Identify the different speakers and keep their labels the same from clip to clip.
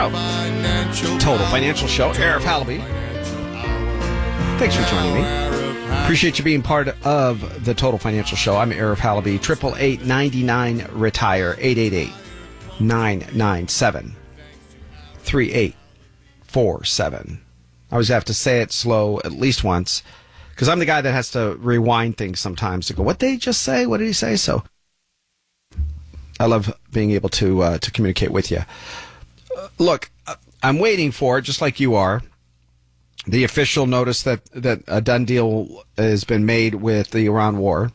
Speaker 1: Total Financial Show. Arif Halaby. Thanks for joining me. Appreciate you being part of the Total Financial Show. I'm Arif Halaby. 888-99-RETIRE. 888-997-3847. I always have to say it slow at least once, because I'm the guy that has to rewind things sometimes to go, what did he just say? What did he say? So I love being able to communicate with you. Look, I'm waiting for it, just like you are, the official notice that a done deal has been made with the Iran war.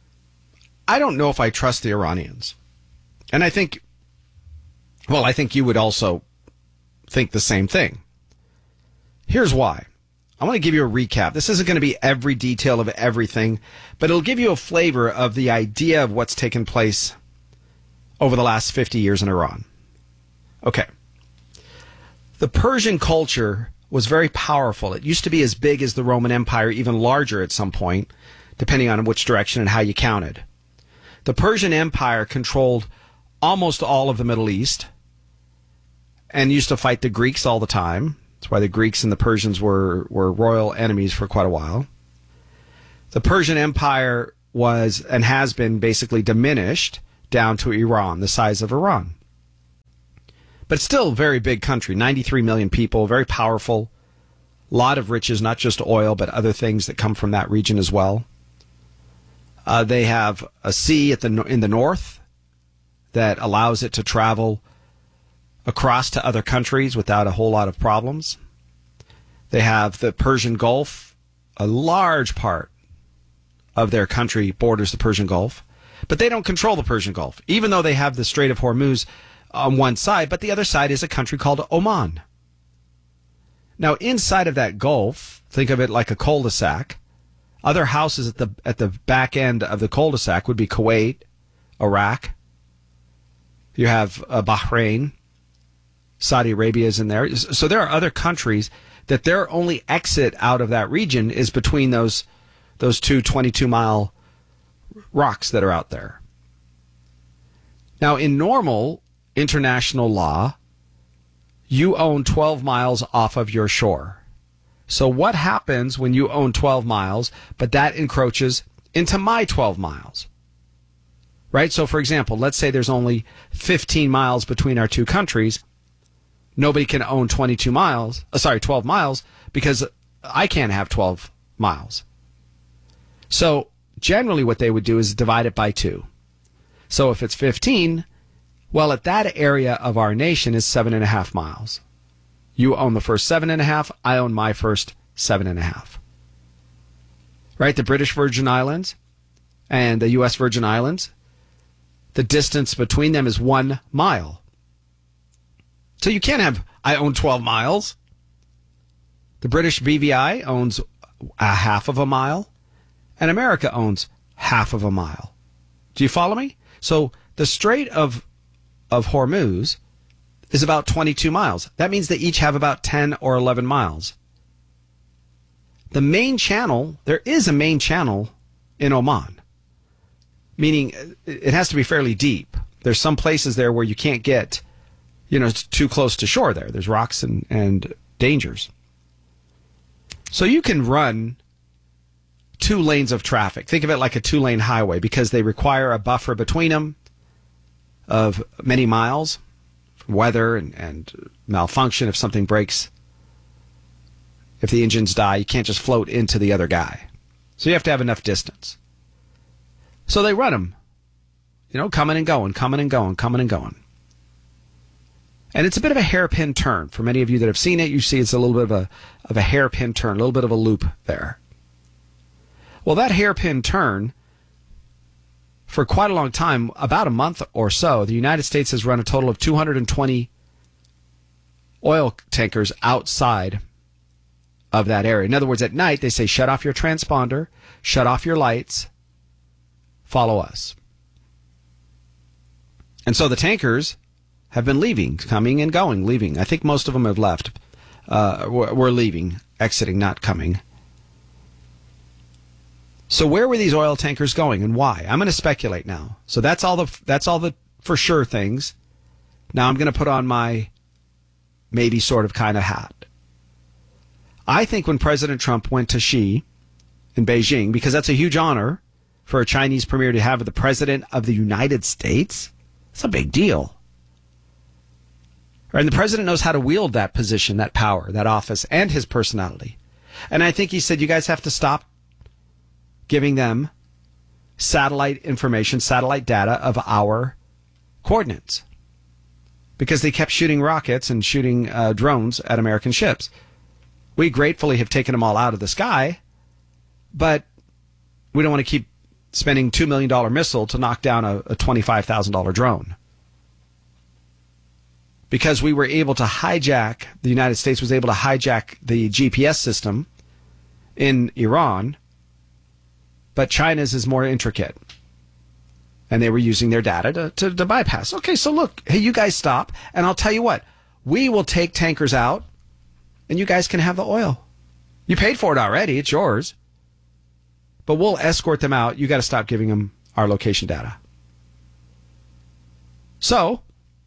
Speaker 1: I don't know if I trust the Iranians. And I think you would also think the same thing. Here's why. I want to give you a recap. This isn't going to be every detail of everything, but it'll give you a flavor of the idea of what's taken place over the last 50 years in Iran. Okay. The Persian culture was very powerful. It used to be as big as the Roman Empire, even larger at some point, depending on which direction and how you counted. The Persian Empire controlled almost all of the Middle East and used to fight the Greeks all the time. That's why the Greeks and the Persians were royal enemies for quite a while. The Persian Empire was and has been basically diminished down to Iran, the size of Iran. But still a very big country, 93 million people, very powerful, a lot of riches, not just oil, but other things that come from that region as well. They have a sea in the north that allows it to travel across to other countries without a whole lot of problems. They have the Persian Gulf. A large part of their country borders the Persian Gulf, but they don't control the Persian Gulf, even though they have the Strait of Hormuz on one side, but the other side is a country called Oman. Now, inside of that Gulf, think of it like a cul-de-sac. Other houses at the back end of the cul-de-sac would be Kuwait, Iraq. You have Bahrain. Saudi Arabia is in there. So there are other countries that their only exit out of that region is between those two 22-mile rocks that are out there. Now, in normal international law, you own 12 miles off of your shore. So what happens when you own 12 miles, but that encroaches into my 12 miles? Right? So, for example, let's say there's only 15 miles between our two countries. Nobody can own 12 miles, because I can't have 12 miles. So generally what they would do is divide it by 2. So if it's 15, well, at that area of our nation is 7.5 miles. You own the first 7.5, I own my first 7.5. Right? The British Virgin Islands and the U.S. Virgin Islands, the distance between them is 1 mile. So you can't have, I own 12 miles. The British BVI owns a half of a mile, and America owns half of a mile. Do you follow me? So the Strait of Hormuz is about 22 miles. That means they each have about 10 or 11 miles. The main channel, there is a main channel in Oman, meaning it has to be fairly deep. There's some places there where you can't get, it's too close to shore there. There's rocks and dangers. So you can run 2 lanes of traffic. Think of it like a 2-lane highway, because they require a buffer between them of many miles from weather and malfunction. If something breaks, if the engines die, you can't just float into the other guy. So you have to have enough distance. So they run them, coming and going, coming and going, coming and going. And it's a bit of a hairpin turn. For many of you that have seen it, you see it's a little bit of a hairpin turn, a little bit of a loop there. Well, that hairpin turn, for quite a long time, about a month or so, the United States has run a total of 220 oil tankers outside of that area. In other words, at night, they say, shut off your transponder, shut off your lights, follow us. And so the tankers have been leaving, coming and going, leaving. I think most of them have left. Were leaving, exiting, not coming. So where were these oil tankers going and why? I'm going to speculate now. So that's all the for sure things. Now I'm going to put on my maybe sort of kind of had. I think when President Trump went to Xi in Beijing, because that's a huge honor for a Chinese premier to have the president of the United States, it's a big deal. And the president knows how to wield that position, that power, that office, and his personality. And I think he said, you guys have to stop giving them satellite information, satellite data of our coordinates. Because they kept shooting rockets and shooting drones at American ships. We gratefully have taken them all out of the sky, but we don't want to keep spending $2 million missile to knock down a $25,000 drone. Because we were able to hijack, the United States was able to hijack the GPS system in Iran, but China's is more intricate. And they were using their data to bypass. Okay, so look, hey, you guys stop, and I'll tell you what, we will take tankers out, and you guys can have the oil. You paid for it already, it's yours. But we'll escort them out. You got to stop giving them our location data. So,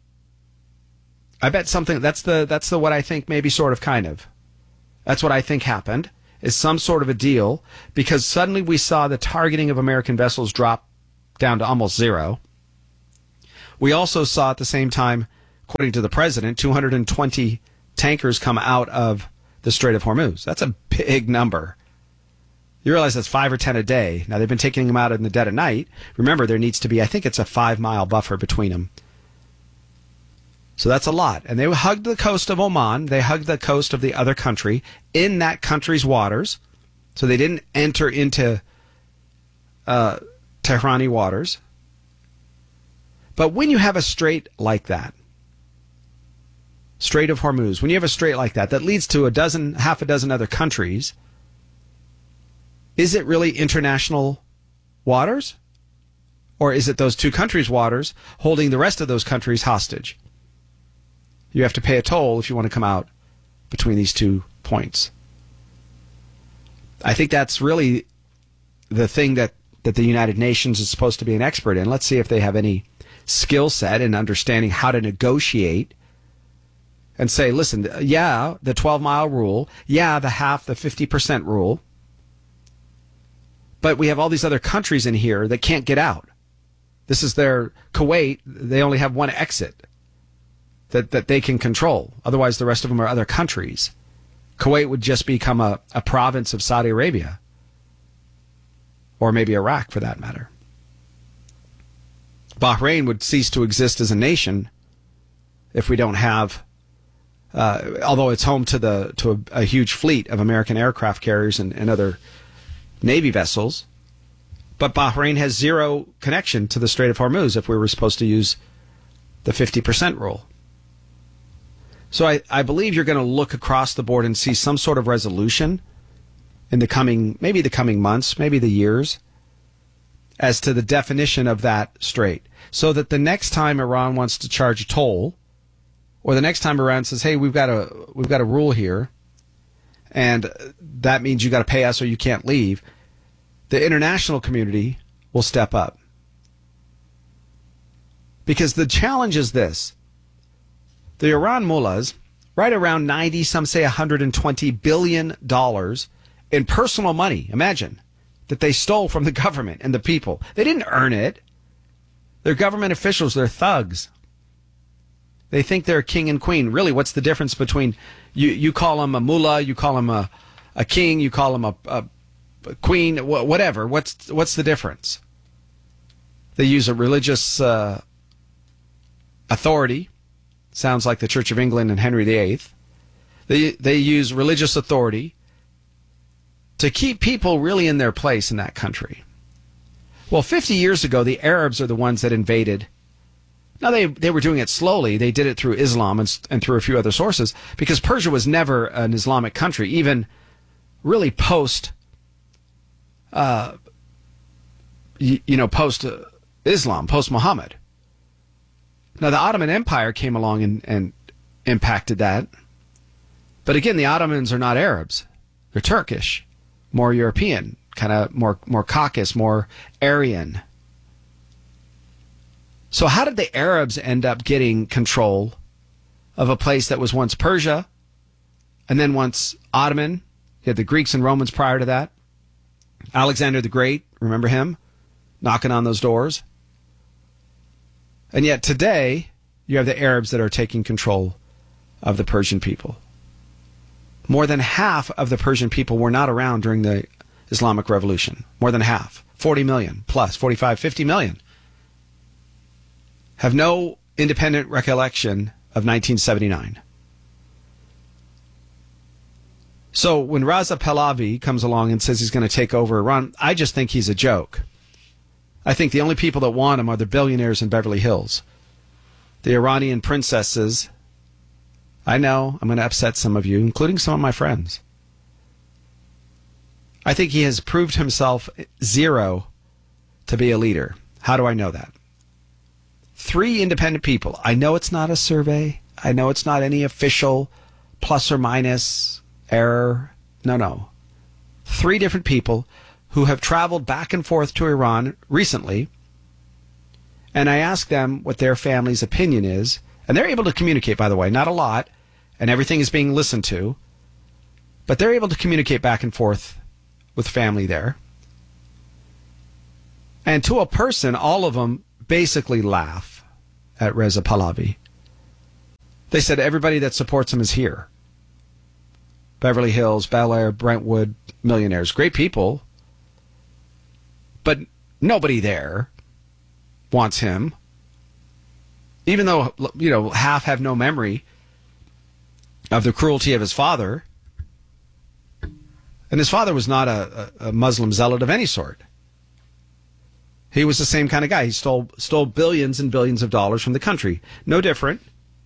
Speaker 1: I bet something, that's the what I think maybe sort of kind of. That's what I think happened, is some sort of a deal, because suddenly we saw the targeting of American vessels drop down to almost zero. We also saw at the same time, according to the president, 220 tankers come out of the Strait of Hormuz. That's a big number. You realize that's 5 or 10 a day. Now, they've been taking them out in the dead of night. Remember, there needs to be, I think it's a 5-mile buffer between them. So that's a lot. And they hugged the coast of Oman. They hugged the coast of the other country in that country's waters. So they didn't enter into Tehrani waters. But when you have a strait like that, Strait of Hormuz, when you have a strait like that, that leads to half a dozen other countries, is it really international waters? Or is it those two countries' waters holding the rest of those countries hostage? You have to pay a toll if you want to come out between these 2 points. I think that's really the thing that the United Nations is supposed to be an expert in. Let's see if they have any skill set in understanding how to negotiate and say, listen, yeah, the 12-mile rule, yeah, the 50% rule, but we have all these other countries in here that can't get out. This is their Kuwait. They only have one exit that they can control. Otherwise, the rest of them are other countries. Kuwait would just become a province of Saudi Arabia. Or maybe Iraq, for that matter. Bahrain would cease to exist as a nation if we don't have, although it's home to a huge fleet of American aircraft carriers and other Navy vessels. But Bahrain has zero connection to the Strait of Hormuz if we were supposed to use the 50% rule. So I believe you're going to look across the board and see some sort of resolution in the coming months, maybe the years, as to the definition of that strait. So that the next time Iran wants to charge a toll, or the next time Iran says, hey, we've got a rule here, and that means you got to pay us or you can't leave, the international community will step up. Because the challenge is this. The Iran mullahs, right around 90, some say $120 billion in personal money, imagine, that they stole from the government and the people. They didn't earn it. They're government officials. They're thugs. They think they're king and queen. Really, what's the difference between you call them a mullah, you call them a king, you call them a queen, whatever. What's the difference? They use a religious authority. Sounds like the Church of England and Henry VIII. They use religious authority to keep people really in their place in that country. Well, 50 years ago, the Arabs are the ones that invaded. Now, they were doing it slowly. They did it through Islam and through a few other sources, because Persia was never an Islamic country, even really post Islam, post Muhammad. Now, the Ottoman Empire came along and impacted that. But again, the Ottomans are not Arabs. They're Turkish, more European, kind of more Caucasus, more Aryan. So how did the Arabs end up getting control of a place that was once Persia and then once Ottoman. You had the Greeks and Romans prior to that. Alexander the Great, remember him? Knocking on those doors. And yet today, you have the Arabs that are taking control of the Persian people. More than half of the Persian people were not around during the Islamic Revolution. More than half. 40 million plus, 45, 50 million. Have no independent recollection of 1979. So when Reza Pahlavi comes along and says he's going to take over Iran, I just think he's a joke. I think the only people that want him are the billionaires in Beverly Hills. The Iranian princesses. I know, I'm going to upset some of you, including some of my friends. I think he has proved himself zero to be a leader. How do I know that? 3 independent people. I know it's not a survey. I know it's not any official plus or minus error. No. 3 different people who have traveled back and forth to Iran recently. And I asked them what their family's opinion is. And they're able to communicate, by the way, not a lot. And everything is being listened to. But they're able to communicate back and forth with family there. And to a person, all of them basically laugh at Reza Pahlavi. They said everybody that supports him is here. Beverly Hills, Bel Air, Brentwood, millionaires. Great people. But nobody there wants him. Even though, half have no memory of the cruelty of his father. And his father was not a Muslim zealot of any sort. He was the same kind of guy. He stole billions and billions of dollars from the country. No different.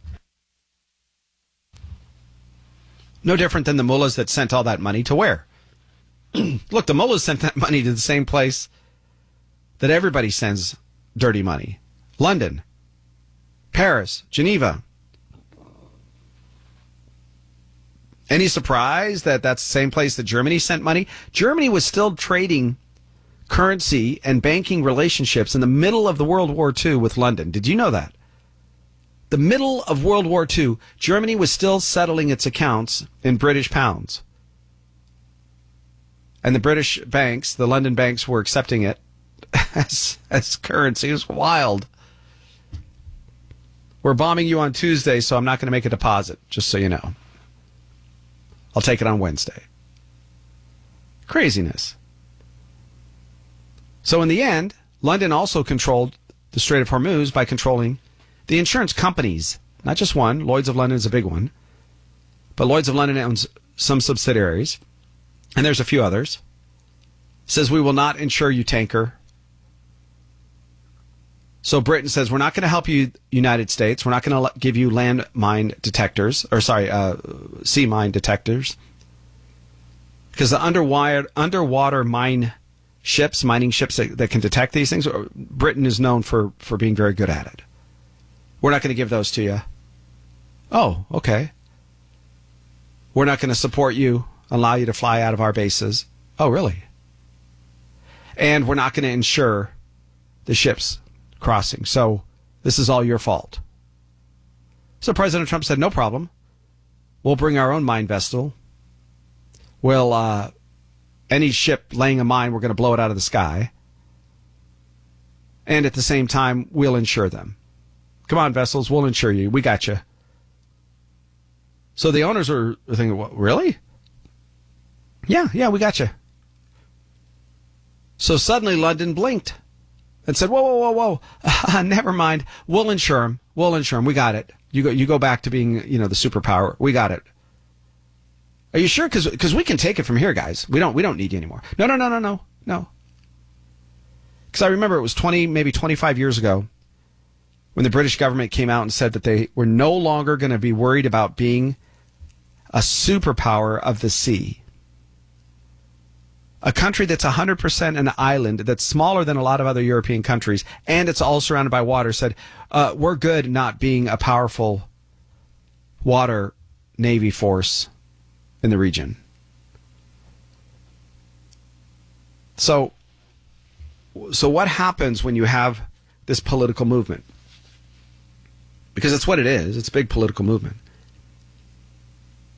Speaker 1: No different than the mullahs that sent all that money to where? Look, the mullahs sent that money to the same place that everybody sends dirty money. London, Paris, Geneva. Any surprise that that's the same place that Germany sent money? Germany was still trading currency and banking relationships in the middle of the World War II with London. Did you know that? The middle of World War II, Germany was still settling its accounts in British pounds. And the British banks, the London banks, were accepting it as currency. It was wild. We're bombing you on Tuesday, so I'm not going to make a deposit, just so you know. I'll take it on Wednesday. Craziness. So in the end, London also controlled the Strait of Hormuz by controlling the insurance companies. Not just one. Lloyd's of London is a big one. But Lloyd's of London owns some subsidiaries. And there's a few others. Says we will not insure you, tanker. So Britain says we're not going to help you, United States. We're not going to give you land mine detectors. Sea mine detectors. Because the underwater mining ships that can detect these things, Britain is known for being very good at it. We're not going to give those to you. Oh, okay. We're not going to support you, allow you to fly out of our bases. Oh, really? And we're not going to insure the ships crossing. So this is all your fault. So President Trump said, no problem. We'll bring our own mine vessel. We'll, any ship laying a mine, we're going to blow it out of the sky. And at the same time, we'll insure them. Come on, vessels, we'll insure you. We got you. So the owners are thinking, what, really? Yeah, we got you. So suddenly London blinked and said, whoa. Never mind. We'll insure them. We got it. You go back to being, the superpower. We got it. Are you sure? Because we can take it from here, guys. We don't need you anymore. No. Because I remember it was 25 years ago when the British government came out and said that they were no longer going to be worried about being a superpower of the sea. A country that's 100% an island, that's smaller than a lot of other European countries, and it's all surrounded by water, said, we're good not being a powerful water navy force in the region. So what happens when you have this political movement? Because it's what it is. It's a big political movement.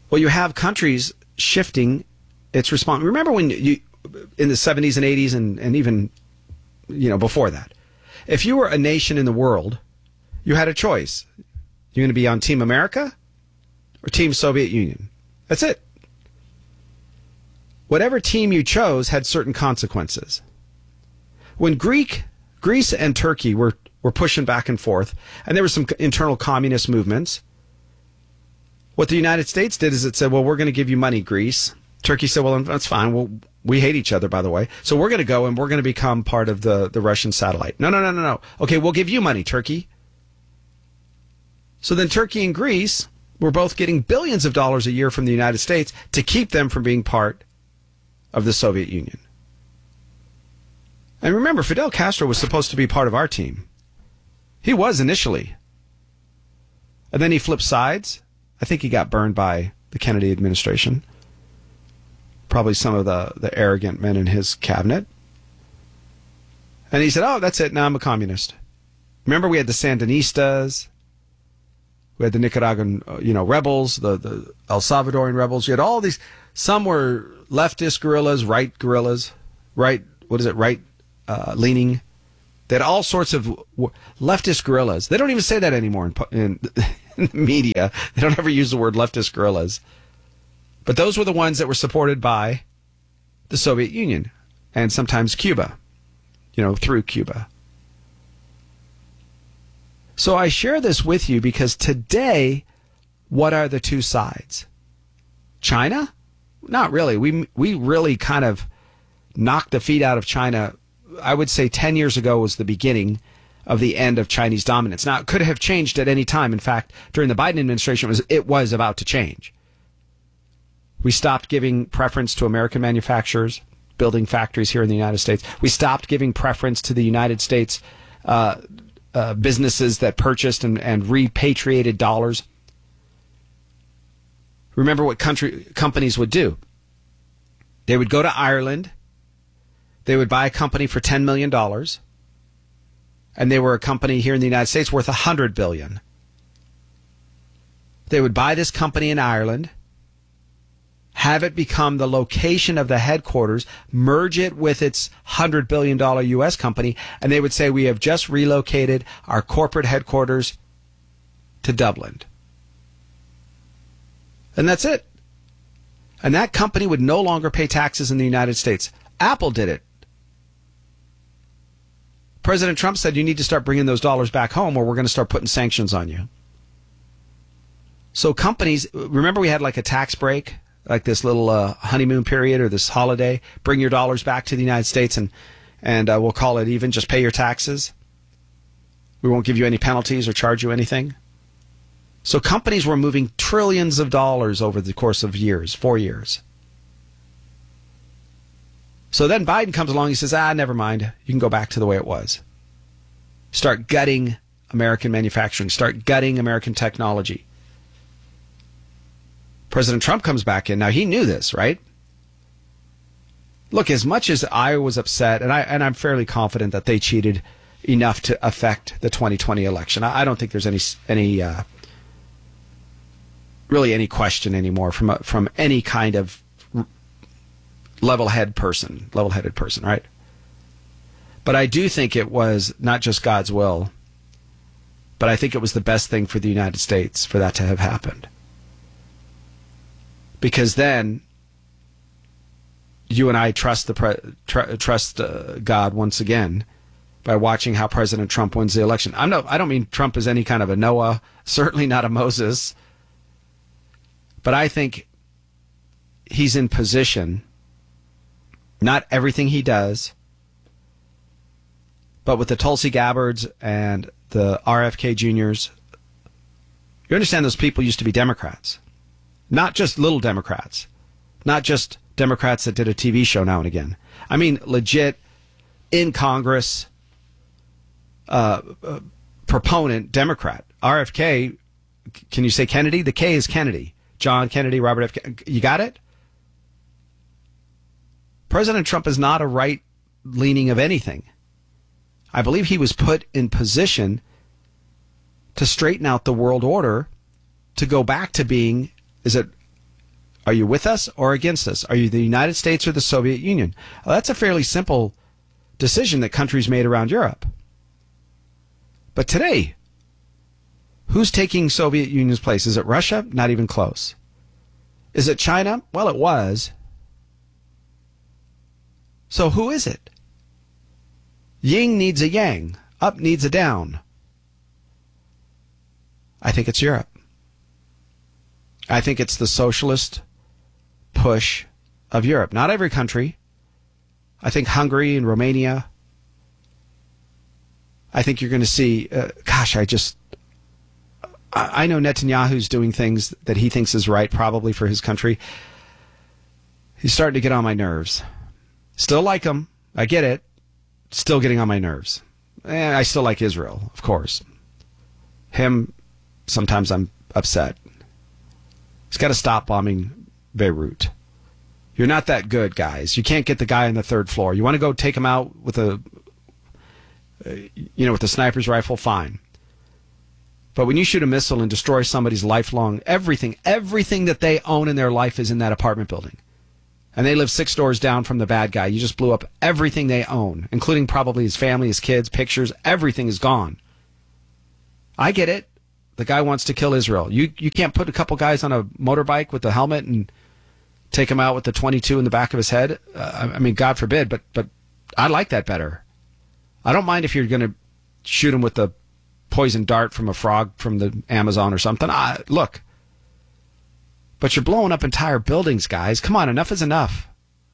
Speaker 1: Well, you have countries shifting its response. Remember when you, in the 70s and 80s and even, before that, if you were a nation in the world, you had a choice. You're going to be on Team America or Team Soviet Union. That's it. Whatever team you chose had certain consequences. When Greece and Turkey were pushing back and forth, and there were some internal communist movements, what the United States did is it said, well, we're going to give you money, Greece. Turkey said, well, that's fine. Well, we hate each other, by the way. So we're going to go and we're going to become part of the Russian satellite. No. Okay, we'll give you money, Turkey. So then Turkey and Greece were both getting billions of dollars a year from the United States to keep them from being part of the Soviet Union. And remember, Fidel Castro was supposed to be part of our team. He was initially. And then he flipped sides. I think he got burned by the Kennedy administration. Probably some of the arrogant men in his cabinet. And he said, oh, that's it. Now I'm a communist. Remember, we had the Sandinistas. We had the Nicaraguan, rebels, the El Salvadorian rebels. You had all these. Some were leftist guerrillas, right, leaning. They had all sorts of leftist guerrillas. They don't even say that anymore in the media. They don't ever use the word leftist guerrillas. But those were the ones that were supported by the Soviet Union and sometimes Cuba, through Cuba. So I share this with you because today, what are the two sides? China? Not really. We really kind of knocked the feet out of China. I would say 10 years ago was the beginning of the end of Chinese dominance. Now, it could have changed at any time. In fact, during the Biden administration, it was about to change. We stopped giving preference to American manufacturers, building factories here in the United States. We stopped giving preference to the United States businesses that purchased and repatriated dollars. Remember what companies would do. They would go to Ireland. They would buy a company for $10 million. And they were a company here in the United States worth $100 billion. They would buy this company in Ireland, have it become the location of the headquarters, merge it with its $100 billion U.S. company, and they would say, we have just relocated our corporate headquarters to Dublin. And that's it. And that company would no longer pay taxes in the United States. Apple did it. President Trump said, you need to start bringing those dollars back home or we're going to start putting sanctions on you. So companies, remember we had like a tax break, like this little honeymoon period or this holiday, bring your dollars back to the United States and we'll call it even, just pay your taxes. We won't give you any penalties or charge you anything. So companies were moving trillions of dollars over the course of years, 4 years. So then Biden comes along, he says, never mind. You can go back to the way it was. Start gutting American manufacturing. Start gutting American technology. President Trump comes back in. Now, he knew this, right? Look, as much as I was upset, and I'm fairly confident that they cheated enough to affect the 2020 election. I don't think there's any question anymore from any kind of level-headed person, right? But I do think it was not just God's will, but I think it was the best thing for the United States for that to have happened. Because then you and I trust God once again by watching how President Trump wins the election. I don't mean Trump is any kind of a Noah, certainly not a Moses, but I think he's in position. Not everything he does, but with the Tulsi Gabbards and the RFK Juniors, you understand those people used to be Democrats. Not just little Democrats. Not just Democrats that did a TV show now and again. I mean, legit, in Congress, proponent Democrat. RFK, can you say Kennedy? The K is Kennedy. John Kennedy, Robert F. Kennedy. You got it? President Trump is not a right-leaning of anything. I believe he was put in position to straighten out the world order, to go back to being, Are you with us or against us? Are you the United States or the Soviet Union? Well, that's a fairly simple decision that countries made around Europe. But today, who's taking Soviet Union's place? Is it Russia? Not even close. Is it China? Well, it was. So who is it? Yin needs a yang. Up needs a down. I think it's Europe. I think it's the socialist push of Europe. Not every country. I think Hungary and Romania. I think you're going to see, I know Netanyahu's doing things that he thinks is right, probably for his country. He's starting to get on my nerves. Still like him. I get it. Still getting on my nerves. And I still like Israel, of course. Him, sometimes I'm upset. He's got to stop bombing Beirut. You're not that good, guys. You can't get the guy on the third floor. You want to go take him out with with the sniper's rifle? Fine. But when you shoot a missile and destroy somebody's lifelong, everything that they own in their life is in that apartment building. And they live 6 doors down from the bad guy. You just blew up everything they own, including probably his family, his kids, pictures. Everything is gone. I get it. The guy wants to kill Israel. You can't put a couple guys on a motorbike with a helmet and take him out with the .22 in the back of his head. I mean, God forbid, but I like that better. I don't mind if you're going to shoot him with the poison dart from a frog from the Amazon or something. Look. But you're blowing up entire buildings, guys. Come on, enough is enough.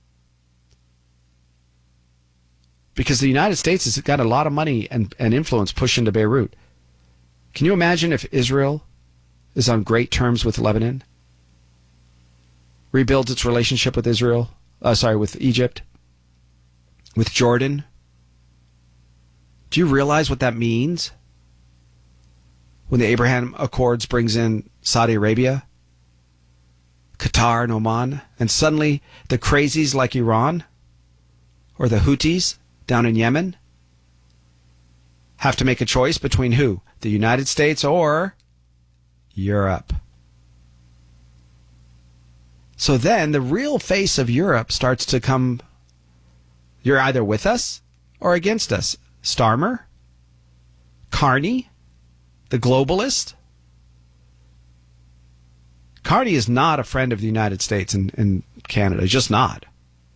Speaker 1: Because the United States has got a lot of money and influence pushed into Beirut. Can you imagine if Israel is on great terms with Lebanon? Rebuilds its relationship with with Egypt, with Jordan? Do you realize what that means? When the Abraham Accords brings in Saudi Arabia, Qatar and Oman, and suddenly the crazies like Iran or the Houthis down in Yemen have to make a choice between who? The United States or Europe. So then the real face of Europe starts to come. You're either with us or against us. Starmer? Carney? The globalist? Carney is not a friend of the United States and Canada. He's just not.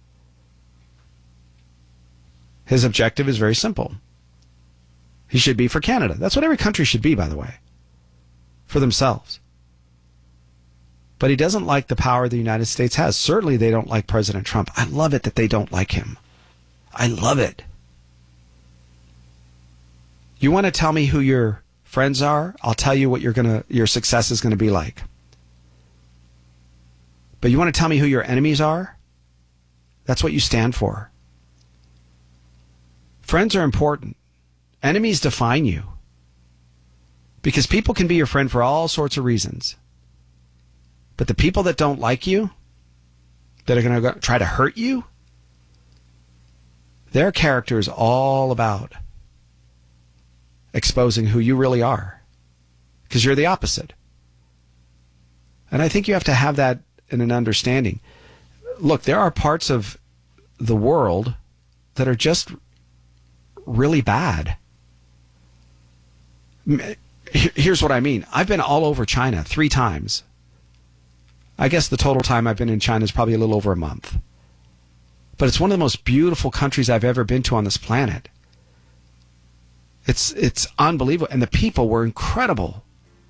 Speaker 1: His objective is very simple. He should be for Canada. That's what every country should be, by the way. For themselves. But he doesn't like the power the United States has. Certainly they don't like President Trump. I love it that they don't like him. I love it. You want to tell me who your friends are? I'll tell you what your success is going to be like. But you want to tell me who your enemies are? That's what you stand for. Friends are important. Enemies define you. Because people can be your friend for all sorts of reasons. But the people that don't like you, that are going to try to hurt you, their character is all about exposing who you really are. Because you're the opposite. And I think you have to have that in an understanding. Look, there are parts of the world that are just really bad. Here's what I mean. I've been all over China 3 times. I guess the total time I've been in China is probably a little over a month. But it's one of the most beautiful countries I've ever been to on this planet. It's unbelievable. And the people were incredible.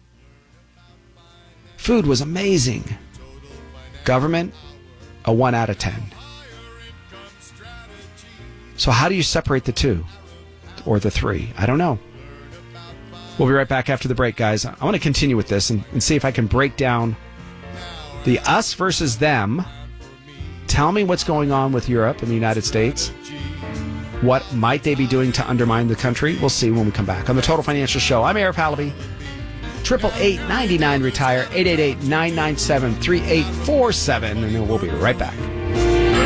Speaker 1: Food was amazing. Government, a 1 out of 10. So how do you separate the 2? Or the 3? I don't know. We'll be right back after the break, guys. I want to continue with this and see if I can break down the us versus them. Tell me what's going on with Europe and the United States. What might they be doing to undermine the country? We'll see when we come back on the Total Financial Show. I'm Arif Halaby. 888-99-RETIRE, 888-997-3847, and then we'll be right back.